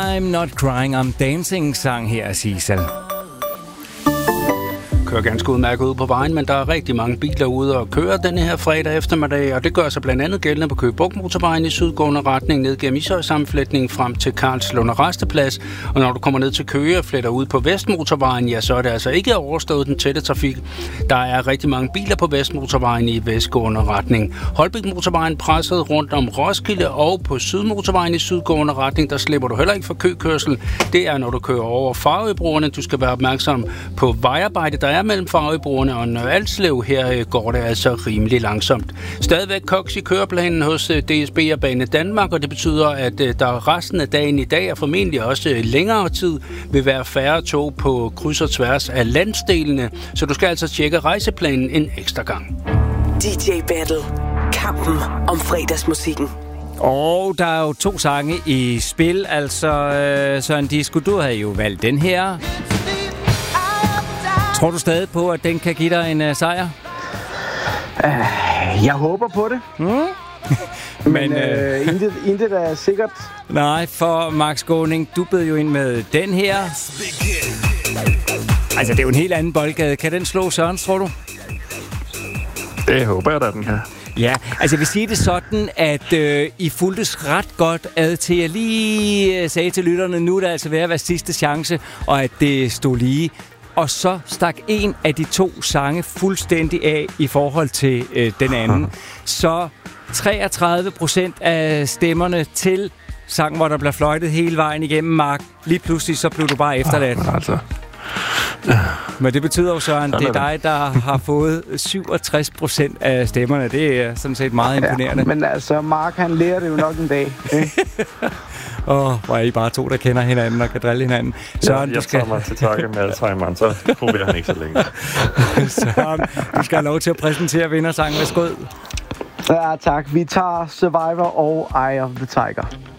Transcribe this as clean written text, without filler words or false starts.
I'm not crying, I'm dancing, sang her Sissel. Kører ganske udmærket ud på vejen, men der er rigtig mange biler ude og kører denne her fredag eftermiddag, og det gør sig blandt andet gældende på Køge Bugt Motorvejen i sydgående retning ned gennem Ishøj-sammenfletningen frem til Karlslunde Rasteplads. Og når du kommer ned til Køge og fletter ud på Vestmotorvejen, ja, så er det altså ikke overstået den tætte trafik. Der er rigtig mange biler på Vestmotorvejen i vestgående retning. Holbæk Motorvejen presset rundt om Roskilde, og på Sydmotorvejen i sydgående retning, der slipper du heller ikke for køkørsel. Det er, når du kører over Farøbroerne. Du skal være opmærksom på vejarbejde, der er mellem Farøbroerne og Nørre Alslev. Her går det altså rimelig langsomt. Stadigvæk koks i køreplanen hos DSB og Bane Danmark, og det betyder, at der resten af dagen i dag, og formentlig også længere tid, vil være færre tog på kryds og tværs af landsdelene. Så du skal altså tjekke rejseplanen en ekstra gang. DJ Battle. Kampen om fredagsmusikken. Og der er jo 2 sange i spil, altså Søren Disco, du havde jo valgt den her. Tror du stadig på, at den kan give dig en sejr? Jeg håber på det. Men intet er sikkert. Nej, for Max Skåning, du bed jo ind med den her. Altså, det er jo en helt anden boldgade. Kan den slå Søren, tror du? Det håber jeg da, den her. Ja, altså jeg vil sige det sådan, at I fulgtes ret godt ad til, jeg lige sagde til lytterne, nu er det altså ved at være sidste chance, og at det stod lige. Og så stak en af de 2 sange fuldstændig af i forhold til den anden. Så 33% af stemmerne til sang, hvor der bliver fløjtet hele vejen igennem, Mark. Lige pludselig så blev du bare efterladt. Altså. Men det betyder jo, Søren, det er dig, der har fået 67% af stemmerne. Det er sådan set meget imponerende. Men altså, Mark, han lærer det jo nok en dag. Hvor er I bare 2, der kender hinanden og kan drille hinanden. Søren, jeg tager mig til takke med Alzheimer, så proberer han ikke så længe. Søren, du skal have lov til at præsentere vindersangen. Værsgo. Ja, tak. Vi tager Survivor og Eye of the Tiger.